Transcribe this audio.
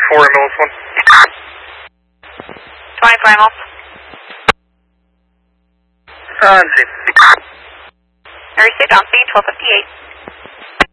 24 ambulance 1. 24 ambulance. On scene. I received on scene 1258.